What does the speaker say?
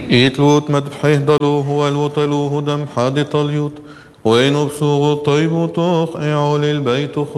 إيتلوت مدبحيه دلوه والوطلوه دم حادي طليوت وين بسوغ الطيب طوخ إعول البيت